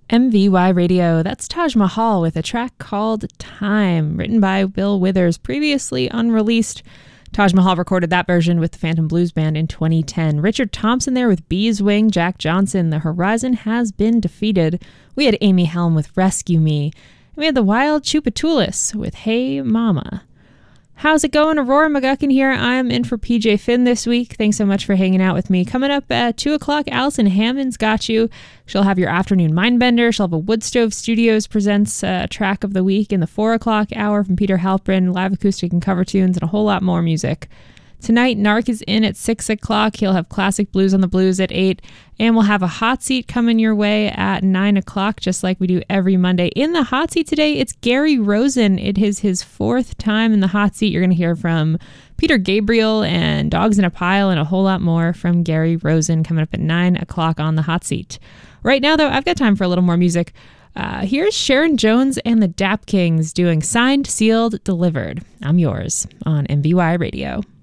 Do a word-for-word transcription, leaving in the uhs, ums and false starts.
M V Y Radio, that's Taj Mahal with a track called Time, written by Bill Withers, previously unreleased. Taj Mahal recorded that version with the Phantom Blues Band in twenty ten. Richard Thompson there with Bees Wing, Jack Johnson, The Horizon Has Been Defeated. We had Amy Helm with Rescue Me. And we had the Wild Chupatulis with Hey Mama. How's it going? Aurora McGuckin here. I'm in for P J Finn this week. Thanks so much for hanging out with me. Coming up at two o'clock, Allison Hammond's got you. She'll have your afternoon Mindbender. She'll have a Woodstove Studios presents a track of the week in the four o'clock hour from Peter Halprin, live acoustic and cover tunes, and a whole lot more music. Tonight, Narc is in at six o'clock. He'll have classic blues on the blues at eight. And we'll have a hot seat coming your way at nine o'clock, just like we do every Monday. In the hot seat today, it's Gary Rosen. It is his fourth time in the hot seat. You're going to hear from Peter Gabriel and Dogs in a Pile and a whole lot more from Gary Rosen coming up at nine o'clock on the hot seat. Right now, though, I've got time for a little more music. Uh, here's Sharon Jones and the Dap Kings doing Signed, Sealed, Delivered. I'm yours on M V Y Radio.